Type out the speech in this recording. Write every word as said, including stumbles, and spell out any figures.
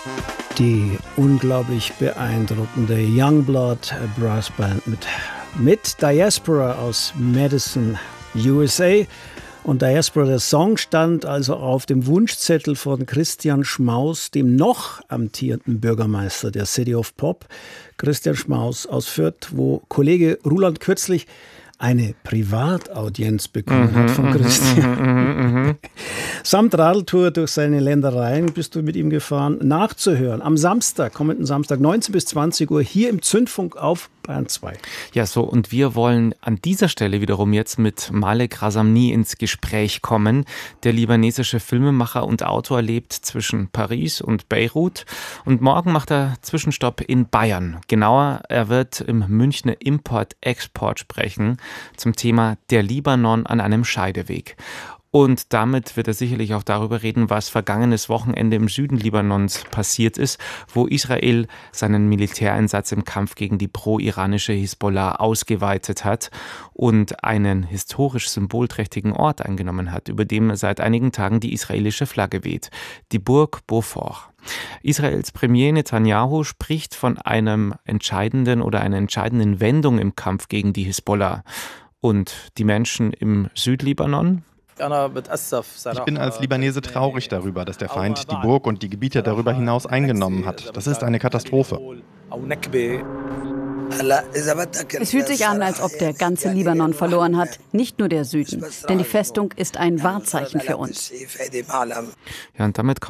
Die unglaublich beeindruckende Youngblood Brass Band mit, mit Diaspora aus Madison, U S A. Und Diaspora, der Song stand also auf dem Wunschzettel von Christian Schmaus, dem noch amtierenden Bürgermeister der City of Pop. Christian Schmaus aus Fürth, wo Kollege Roland kürzlich eine Privataudienz bekommen mhm, hat von Christian. Mhm, mh, mh. Samt Radeltour durch seine Ländereien bist du mit ihm gefahren, nachzuhören. Am Samstag, kommenden Samstag, neunzehn bis zwanzig Uhr, hier im Zündfunk auf Bayern zwei. Ja, so, und wir wollen an dieser Stelle wiederum jetzt mit Malek Razamny ins Gespräch kommen. Der libanesische Filmemacher und Autor lebt zwischen Paris und Beirut. Und morgen macht er Zwischenstopp in Bayern. Genauer, er wird im Münchner Import-Export sprechen zum Thema Der Libanon an einem Scheideweg. Und damit wird er sicherlich auch darüber reden, was vergangenes Wochenende im Süden Libanons passiert ist, wo Israel seinen Militäreinsatz im Kampf gegen die pro-iranische Hisbollah ausgeweitet hat und einen historisch symbolträchtigen Ort eingenommen hat, über dem seit einigen Tagen die israelische Flagge weht, die Burg Beaufort. Israels Premier Netanyahu spricht von einem entscheidenden oder einer entscheidenden Wendung im Kampf gegen die Hisbollah. Und die Menschen im Südlibanon? Ich bin als Libanese traurig darüber, dass der Feind die Burg und die Gebiete darüber hinaus eingenommen hat. Das ist eine Katastrophe. Es fühlt sich an, als ob der ganze Libanon verloren hat, nicht nur der Süden. Denn die Festung ist ein Wahrzeichen für uns. Ja, und damit